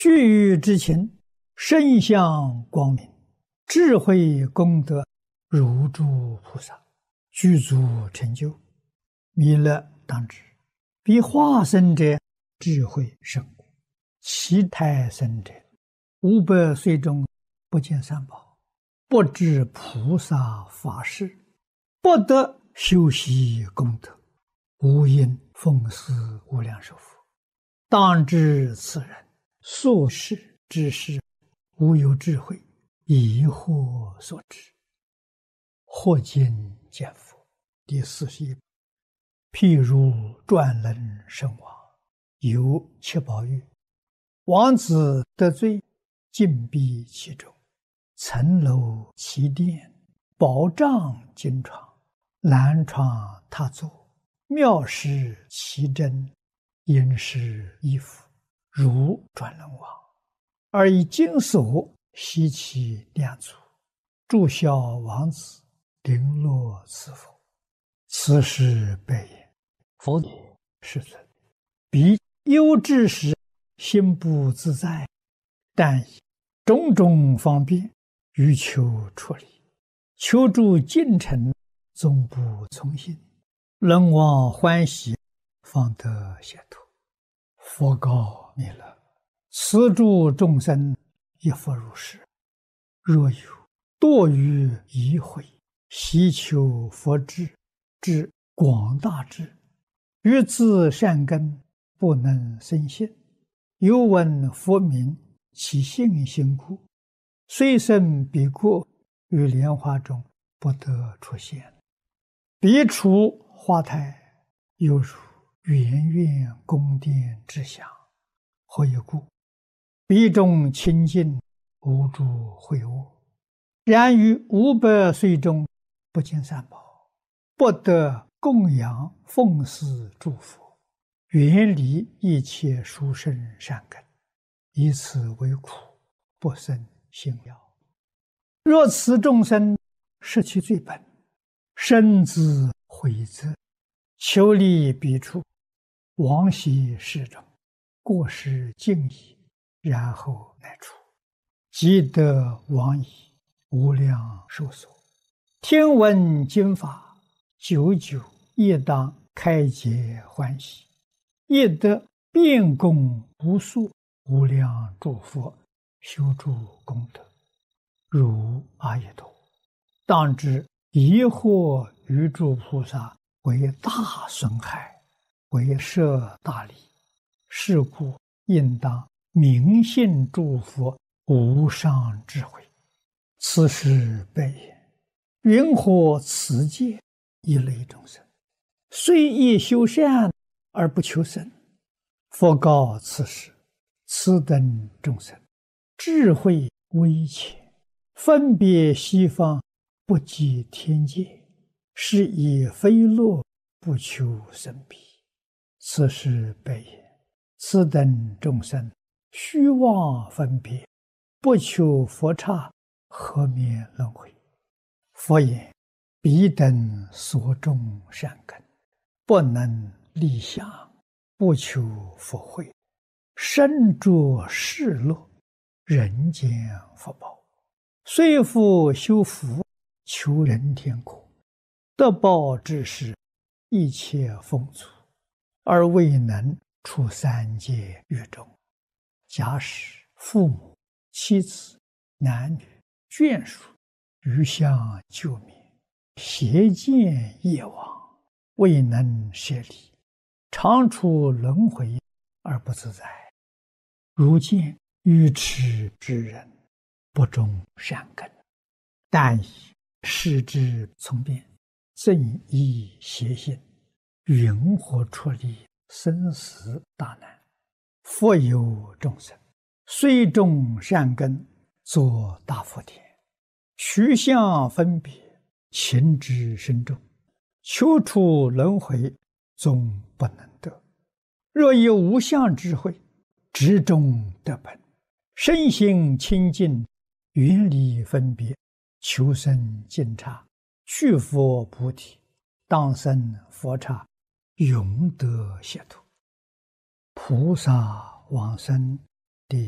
具欲之情，身相光明，智慧功德如诸菩萨，具足成就，弥勒当知。彼化身者，智慧甚故；其胎生者，500岁中不见三宝，不知菩萨法事，不得修习功德，无因奉事无量寿佛。当知此人宿世之事，无有智慧，疑惑所致。或今见佛第41。譬如转轮圣王，有七宝玉，王子得罪，禁闭其中，层楼其殿，宝帐金床，蓝床榻座，妙饰其珍，殷实衣服，如转轮王，而以金锁悉其两足，祝孝王子，绫罗赐佛。此时白言：佛也，世尊，彼忧之时，心不自在，但以种种方便，欲求出离，求助近臣，总不从心，人王欢喜，方得解脱。佛告弥勒：此诸众生亦复如是。若有堕于疑慧，希求佛智，之广大智，于自善根不能生信，有闻佛名，其信心故，虽生彼国，于莲花中不得出现。彼处花台，犹如圆圆宫殿之祥。何以故？彼中清净，无诸秽恶。然于500岁中，不见三宝，不得供养奉事诸佛，远离一切殊胜善根，以此为苦，不生信要。若此众生失其罪本，深自悔责，求离彼处，往昔世中，过失尽已，然后乃出，即得往矣，无量寿所。听闻经法，久久亦当开解欢喜，亦得遍供无数无量诸佛，修诸功德，如阿逸多。当知疑惑于诸菩萨，为大损害，为摄大利。是故应当明信诸佛无上智慧。此时白言：云何此界一类众生，虽亦修善而不求生？佛告此时：此等众生，智慧微浅，分别西方，不及天界，是以非乐，不求生彼。此时白言：此等众生，虚妄分别，不求佛刹，何免轮回？佛言：彼等所种善根，不能立想，不求佛慧，身着世乐，人间福报，虽复修福，求人天国，得报之时，一切丰足，而未能出三界狱中。假使父母、妻子、男女、眷属，余相救灭，邪见业往，未能舍离，常处轮回而不自在。如见愚痴之人，不种善根，但以视之从变，正依邪心，云何出离生死大难？复有众生，虽种善根，作大福田，取相分别，情之深重，求出轮回，终不能得。若有无相智慧，直中得本，身心清净，远离分别，求生净刹，去佛菩提，当生佛刹，永得解脱。菩萨往生第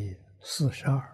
42。